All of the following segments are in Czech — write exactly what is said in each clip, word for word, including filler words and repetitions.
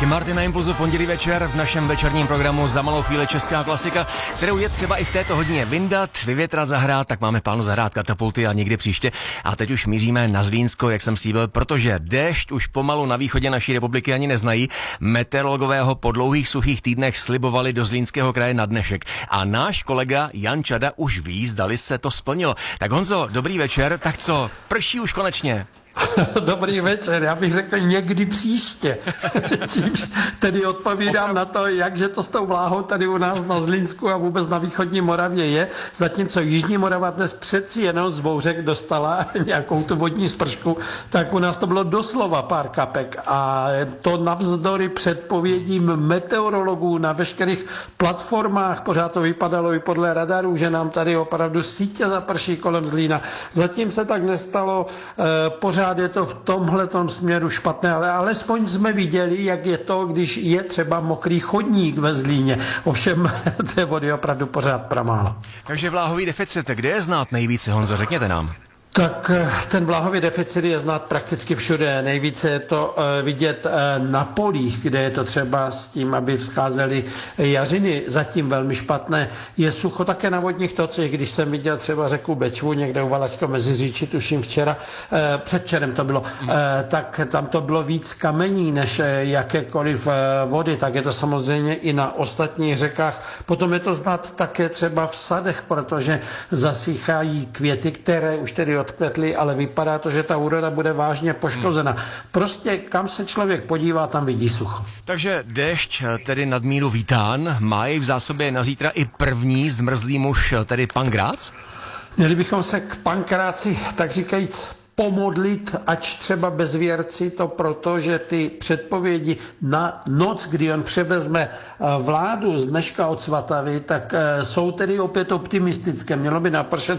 Ricky Martin na Impulzu, pondělí večer v našem večerním programu Za malou chvíli česká klasika, kterou je třeba i v této hodině vyndat, vyvětrat, zahrát, tak máme plánu zahrát Katapulty a někdy příště. A teď už míříme na Zlínsko, jak jsem slíbil, protože déšť už pomalu na východě naší republiky ani neznají. Meteorologové ho po dlouhých suchých týdnech slibovali do Zlínského kraje na dnešek. A náš kolega Jan Čada už ví, zdali se to splnilo. Tak Honzo, dobrý večer, tak co, prší už konečně? Dobrý večer, já bych řekl někdy příště. Čímž tedy odpovídám na to, jakže to s tou vláhou tady u nás na Zlínsku a vůbec na východní Moravě je, zatímco jižní Morava dnes přeci jenom z bouřek dostala nějakou tu vodní spršku, tak u nás to bylo doslova pár kapek a to navzdory předpovědím meteorologů na veškerých platformách, pořád to vypadalo i podle radarů, že nám tady opravdu sítě zaprší kolem Zlína. Zatím se tak nestalo, pořád je to v tomhletom směru špatné, ale alespoň jsme viděli, jak je to, když je třeba mokrý chodník ve Zlíně. Ovšem té vody opravdu pořád pramálo. Takže vláhový deficit, kde je znát nejvíce, Honzo, řekněte nám. Tak ten vláhový deficit je znát prakticky všude. Nejvíce je to vidět na polích, kde je to třeba s tím, aby vzcházely jařiny. Zatím velmi špatné. Je sucho také na vodních tocích. Když jsem viděl třeba řeku Bečvu někde u Valašského Meziříčí, tuším včera, předvčerem to bylo, hmm. tak tam to bylo víc kamení než jakékoliv vody. Tak je to samozřejmě i na ostatních řekách. Potom je to znát také třeba v sadech, protože zasychají květy, které už tedy odkvetli, ale vypadá to, že ta úroda bude vážně poškozena. Prostě kam se člověk podívá, tam vidí sucho. Takže déšť tedy nadmíru vítán, má jej v zásobě na zítra i první zmrzlý muž, tedy pan Grác? Měli bychom se k pankráci, tak říkajíc, pomodlit, ač třeba bez věrci, to proto, že ty předpovědi na noc, kdy on převezme vládu z dneška od Svatavy, tak jsou tedy opět optimistické. Mělo by napršet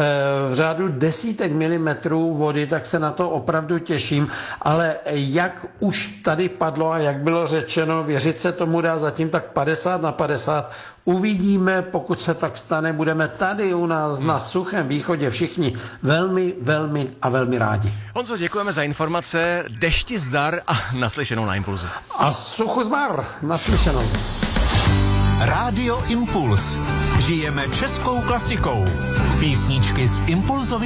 v řádu desítek milimetrů vody, tak se na to opravdu těším, ale jak už tady padlo a jak bylo řečeno, věřit se tomu dá zatím tak padesát na padesát. Uvidíme, pokud se tak stane, budeme tady u nás na suchém východě všichni velmi, velmi a velmi rádi. Honzo, děkujeme za informace, dešti zdar a naslyšenou na Impulzu. A suchu zmar, naslyšenou. Rádio Impuls. Žijeme českou klasikou. Písničky z Impulzovy